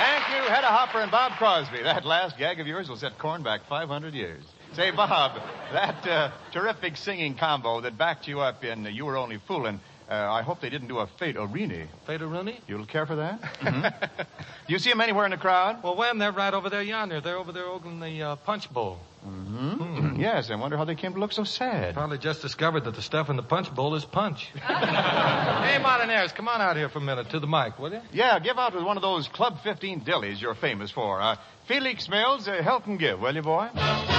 Thank you, Hedda Hopper and Bob Crosby. That last gag of yours will set corn back 500 years. Say, Bob, that terrific singing combo that backed you up in You Were Only Foolin', I hope they didn't do a Fate-O-Rini. Fate-O-Rini? You'll care for that? Mm-hmm. Do you see them anywhere in the crowd? Well, when? They're right over there yonder. They're over there in the punch bowl. Mm-hmm. Yes, I wonder how they came to look so sad. Probably just discovered that the stuff in the punch bowl is punch. Hey, Martinez, come on out here for a minute to the mic, will you? Yeah, give out with one of those Club 15 dillies you're famous for. Felix Mills, help him give, will you, boy?